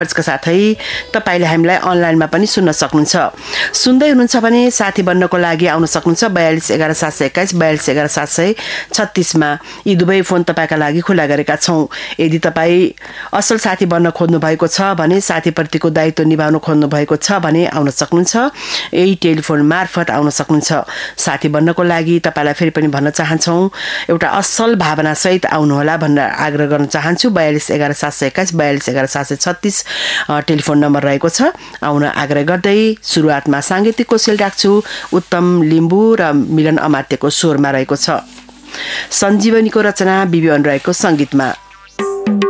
का साथै तपाईले हामीलाई अनलाइनमा पनि सुन्न सक्नुहुन्छ। सुन्दै हुनुहुन्छ भने साथी बन्नको लागि आउन सक्नुहुन्छ 42 11 721 42 11 736 मा। यी दुवै फोन तपाईका लागि खुला गरेका छौं। यदि तपाई असल साथी बन्न खोज्नु भएको छ भने, साथीप्रतिको दायित्व निभाउन खोज्नु भएको छ भने आउन सक्नुहुन्छ। यही टेलिफोन मार्फत आउन सक्नुहुन्छ। साथी बन्नको लागि तपाईलाई फेरि पनि भन्न चाहन्छौं, एउटा असल भावना सहित आउनु होला भनेर आग्रह गर्न चाहन्छु। 42 11 721 42 11 736 टेलिफोन नम्बर रहेको छ। आउन आग्रह गर्दै सुरुवातमा सांगीतिक कोसेल राख्छु। उत्तम लिम्बू र मिलन अमात्यको स्वरमा रहेको छ। सञ्जीवनीको रचना बिबी रहेको संगीतमा।